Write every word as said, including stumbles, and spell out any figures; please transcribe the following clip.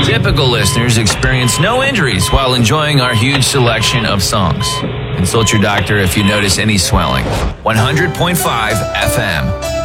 Typical listeners experience no injuries while enjoying our huge selection of songs. Consult your doctor if you notice any swelling. one hundred point five F M.